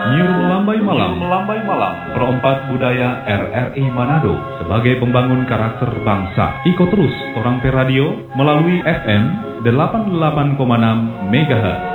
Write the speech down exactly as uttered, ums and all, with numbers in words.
Nyuruh melambai malam, melambai malam. Perompak budaya R R I Manado sebagai pembangun karakter bangsa. Ikut terus Orang Pe Radio melalui F M delapan puluh delapan koma enam megahertz.